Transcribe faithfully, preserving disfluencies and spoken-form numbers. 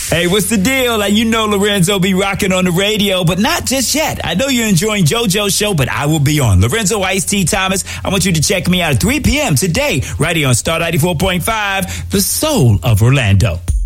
Hey, what's the deal? And you know Lorenzo be rocking on the radio, but not just yet. I know you're enjoying JoJo's show, but I will be on. Lorenzo Ice-T Thomas, I want you to check me out at three p.m. today, right here on Star ninety-four point five, the soul of Orlando.